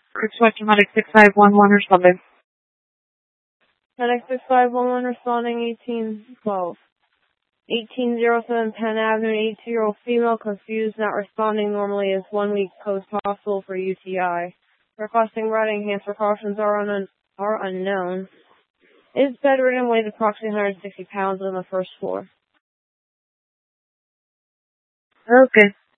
Requesting medic 6511 responding. Medic 6511 responding 1812. 1807 Penn Avenue, 82-year-old female confused, not responding normally, is 1 week post-hospital for UTI. Requesting riding, enhanced precautions are unknown. Is bedridden, weighs approximately 160 pounds on the first floor. Okay.